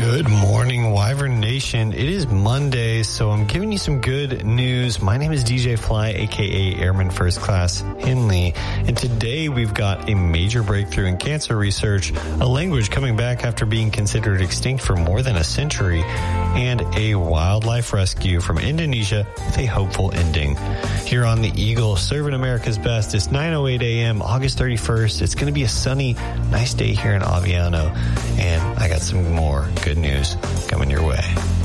Good morning, Wyvern Nation. It is Monday, so I'm giving you some good news. My name is DJ Fly, aka Airman First Class Henley, and today we've got a major breakthrough in cancer research, a language coming back after being considered extinct for more than a century, and a wildlife rescue from Indonesia with a hopeful ending. Here on the Eagle, serving America's best. It's 9:08 a.m., August 31st. It's going to be a sunny, nice day here in Aviano, and I got some more good news coming your way.